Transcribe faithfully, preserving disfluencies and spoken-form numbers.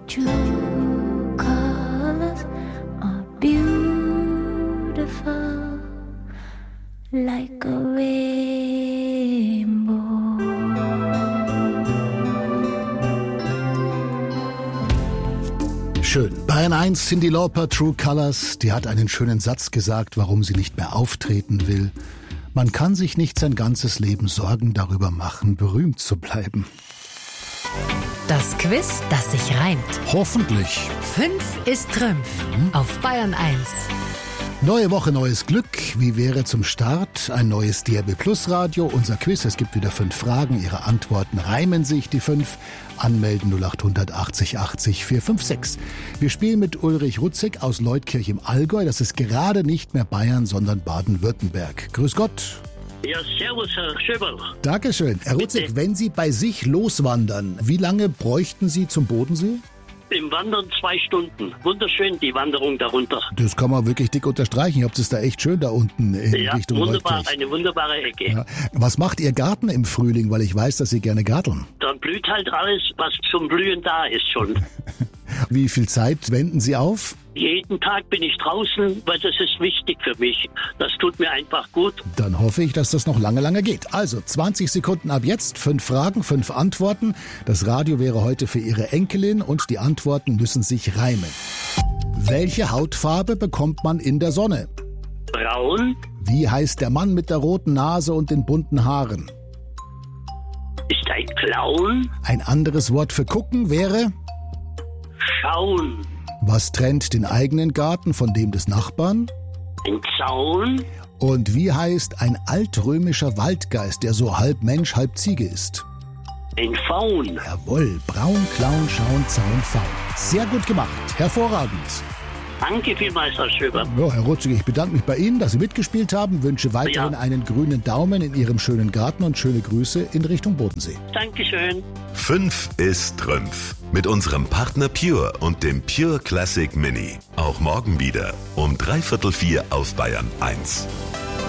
True colors are beautiful, like a rainbow. Schön. Bayern eins, Cyndi Lauper, True Colors, die hat einen schönen Satz gesagt, warum sie nicht mehr auftreten will. Man kann sich nicht sein ganzes Leben Sorgen darüber machen, berühmt zu bleiben. Das Quiz, das sich reimt. Hoffentlich. Fünf ist Trümpf hm? auf Bayern eins. Neue Woche, neues Glück. Wie wäre zum Start ein neues D R B Plus Radio? Unser Quiz, es gibt wieder fünf Fragen. Ihre Antworten reimen sich, die fünf. Anmelden null acht hundert achtzig achtzig vier fünf sechs. Wir spielen mit Ulrich Rutzig aus Leutkirch im Allgäu. Das ist gerade nicht mehr Bayern, sondern Baden-Württemberg. Grüß Gott. Ja, servus, Herr Schöberl. Dankeschön. Herr Rutzig, Bitte. Wenn Sie bei sich loswandern, wie lange bräuchten Sie zum Bodensee? Im Wandern zwei Stunden. Wunderschön, die Wanderung darunter. Das kann man wirklich dick unterstreichen. Ich habe es da echt schön da unten in ja, Richtung wunderbar, Leutkirch. eine wunderbare Ecke. Ja. Was macht Ihr Garten im Frühling? Weil ich weiß, dass Sie gerne garteln. Dann blüht halt alles, was zum Blühen da ist schon. Wie viel Zeit wenden Sie auf? Jeden Tag bin ich draußen, weil das ist wichtig für mich. Das tut mir einfach gut. Dann hoffe ich, dass das noch lange, lange geht. Also zwanzig Sekunden ab jetzt, fünf Fragen, fünf Antworten. Das Radio wäre heute für Ihre Enkelin und die Antworten müssen sich reimen. Welche Hautfarbe bekommt man in der Sonne? Braun. Wie heißt der Mann mit der roten Nase und den bunten Haaren? Ist ein Clown. Ein anderes Wort für gucken wäre? Schauen. Was trennt den eigenen Garten von dem des Nachbarn? Ein Zaun. Und wie heißt ein altrömischer Waldgeist, der so halb Mensch, halb Ziege ist? Ein Faun. Jawohl, Braun, Clown, Schauen, Zaun, Faun. Sehr gut gemacht, hervorragend. Danke vielmals, Herr Schöberl. Ja, Herr Rutzig, ich bedanke mich bei Ihnen, dass Sie mitgespielt haben, wünsche weiterhin Ja. einen grünen Daumen in Ihrem schönen Garten und schöne Grüße in Richtung Bodensee. Dankeschön. Fünf ist Trümpf. Mit unserem Partner Pure und dem Pure Classic Mini. Auch morgen wieder um dreiviertel vier auf Bayern eins.